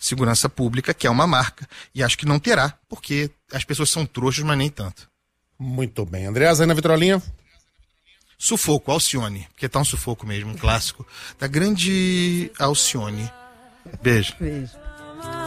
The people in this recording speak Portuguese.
segurança pública, que é uma marca, e acho que não terá, porque as pessoas são trouxas, mas nem tanto. Muito bem. Andreasa, aí na vitrolinha? Sufoco, Alcione, porque tá um sufoco mesmo, um clássico, da grande Alcione. Beijo. Beijo.